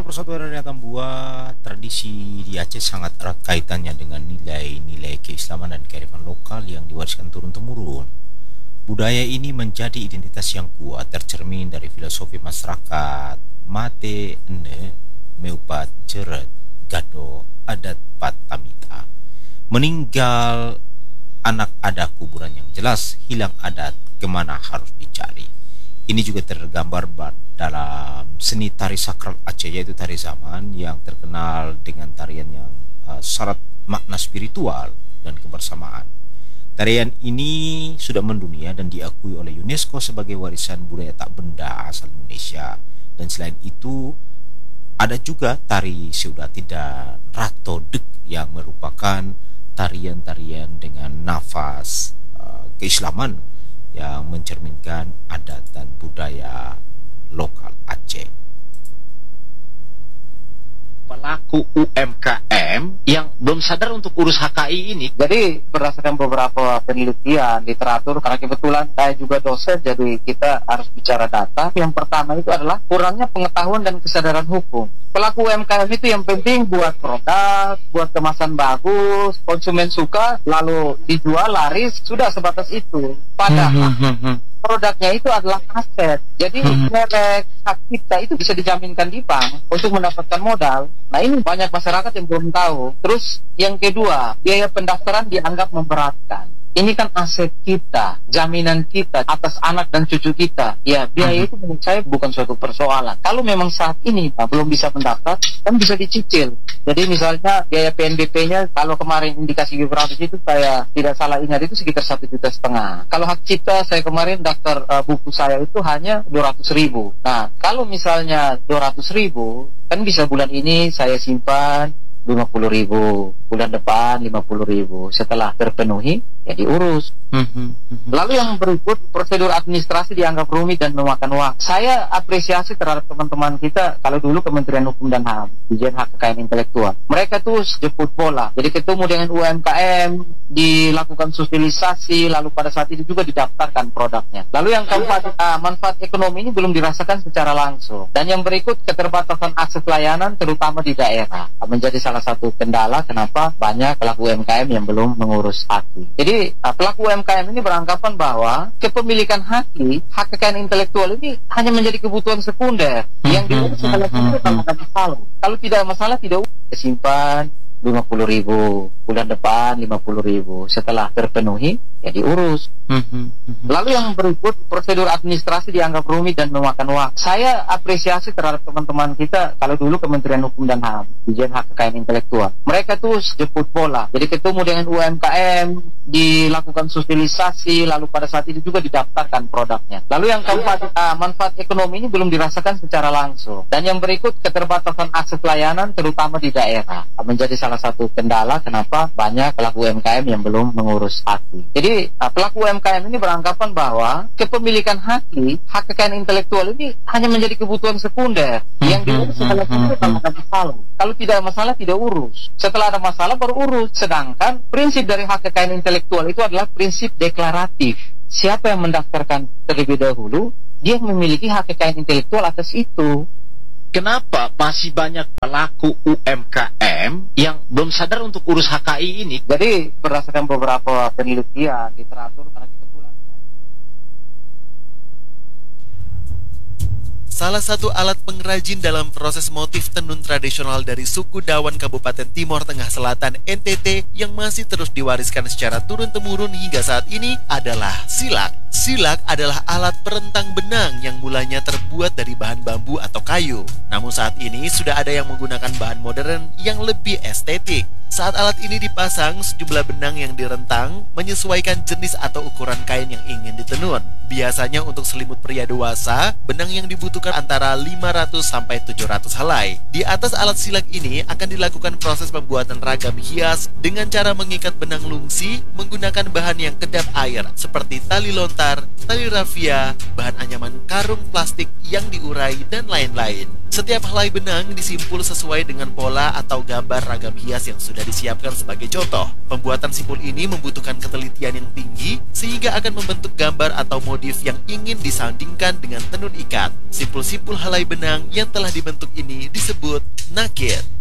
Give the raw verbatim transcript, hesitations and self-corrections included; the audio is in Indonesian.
Saudara persatuan dari Atambua, tradisi di Aceh sangat erat kaitannya dengan nilai-nilai keislaman dan kearifan lokal yang diwariskan turun-temurun. Budaya ini menjadi identitas yang kuat tercermin dari filosofi masyarakat mate ene meupat jeret gado adat pat tamita. Meninggal anak ada kuburan yang jelas, hilang adat kemana harus dicari. Ini juga tergambar dalam seni tari sakral Aceh, yaitu tari zaman yang terkenal dengan tarian yang uh, syarat makna spiritual dan kebersamaan. Tarian ini sudah mendunia dan diakui oleh UNESCO sebagai warisan budaya tak benda asal Indonesia. Dan selain itu ada juga tari Seudati dan Rato Dek yang merupakan tarian-tarian dengan nafas uh, keislaman yang mencerminkan adat dan budaya lokal Aceh. Pelaku U M K M yang belum sadar untuk urus H K I ini. Jadi berdasarkan beberapa penelitian, literatur, karena kebetulan saya juga dosen, jadi kita harus bicara data. Yang pertama itu adalah kurangnya pengetahuan dan kesadaran hukum. Pelaku U M K M itu yang penting buat produk, buat kemasan bagus, konsumen suka, lalu dijual laris, sudah sebatas itu. Padahal produknya itu adalah aset. Jadi merek hak cipta itu bisa dijaminkan di bank untuk mendapatkan modal. Nah, ini banyak masyarakat yang belum tahu. Terus yang kedua, biaya pendaftaran dianggap memberatkan. Ini kan aset kita, jaminan kita atas anak dan cucu kita. Ya, biaya itu menurut saya bukan suatu persoalan. Kalau memang saat ini Pak, belum bisa mendaftar, kan bisa dicicil. Jadi misalnya biaya P N B P-nya, kalau kemarin indikasi geografis itu saya tidak salah ingat itu sekitar satu juta setengah. Kalau hak cipta saya kemarin daftar uh, buku saya itu hanya dua ratus ribu. Nah, kalau misalnya dua ratus ribu, kan bisa bulan ini saya simpan lima puluh ribu, bulan depan lima puluh ribu. Setelah terpenuhi, ya diurus. Lalu yang berikut, prosedur administrasi dianggap rumit dan memakan waktu. Saya apresiasi terhadap teman-teman kita. Kalau dulu Kementerian Hukum dan H A M, Dirjen Hak Kekayaan Intelektual, mereka tuh jemput bola. Jadi ketemu dengan U M K M, dilakukan sosialisasi, lalu pada saat itu juga didaftarkan produknya. Lalu yang keempat, uh, manfaat ekonomi ini belum dirasakan secara langsung. Dan yang berikut, keterbatasan akses layanan terutama di daerah menjadi salah satu kendala kenapa banyak pelaku U M K M yang belum mengurus haki. Jadi uh, pelaku U M K M ini beranggapan bahwa kepemilikan haki, hak kekayaan intelektual ini hanya menjadi kebutuhan sekunder yang diurus setelah itu kalau ada masalah. Kalau tidak ada masalah, tidak usah simpan lima puluh ribu, bulan depan lima puluh ribu. Setelah terpenuhi, ya diurus. Lalu yang berikut, prosedur administrasi dianggap rumit dan memakan waktu. Saya apresiasi terhadap teman-teman kita. Kalau dulu Kementerian Hukum dan H A M, Dirjen Hak Kekayaan Intelektual, mereka tuh jemput bola. Jadi ketemu dengan U M K M, dilakukan sosialisasi, lalu pada saat itu juga didaftarkan produknya. Lalu yang keempat, uh, manfaat ekonomi ini belum dirasakan secara langsung. Dan yang berikut, keterbatasan akses layanan terutama di daerah menjadi salah satu kendala kenapa banyak pelaku U M K M yang belum mengurus haki. Jadi uh, pelaku U M K M ini beranggapan bahwa kepemilikan haki, hak kekayaan intelektual ini hanya menjadi kebutuhan sekunder yang diurus setelah itu kalau ada masalah. Kalau tidak ada masalah, tidak urus. Setelah ada masalah baru urus. Sedangkan prinsip dari hak kekayaan intelektual itu adalah prinsip deklaratif. Siapa yang mendaftarkan terlebih dahulu, dia memiliki hak kekayaan intelektual atas itu. Kenapa masih banyak pelaku U M K M yang belum sadar untuk urus H K I ini? Jadi berdasarkan beberapa penelitian, literatur, karena kebetulan salah satu alat pengrajin dalam proses motif tenun tradisional dari suku Dawan Kabupaten Timor Tengah Selatan N T T yang masih terus diwariskan secara turun-temurun hingga saat ini adalah silak. Silak adalah alat perentang benang yang mulanya terbuat dari bahan bambu atau kayu. Namun saat ini sudah ada yang menggunakan bahan modern yang lebih estetik. Saat alat ini dipasang, sejumlah benang yang direntang menyesuaikan jenis atau ukuran kain yang ingin ditenun. Biasanya untuk selimut pria dewasa, benang yang dibutuhkan antara lima ratus sampai tujuh ratus helai. Di atas alat silak ini akan dilakukan proses pembuatan ragam hias dengan cara mengikat benang lungsi menggunakan bahan yang kedap air seperti tali lontar, tali rafia, bahan anyaman karung plastik yang diurai, dan lain-lain. Setiap helai benang disimpul sesuai dengan pola atau gambar ragam hias yang sudah disiapkan sebagai contoh. Pembuatan simpul ini membutuhkan ketelitian yang tinggi sehingga akan membentuk gambar atau motif yang ingin disandingkan dengan tenun ikat. Simpul-simpul helai benang yang telah dibentuk ini disebut nakit.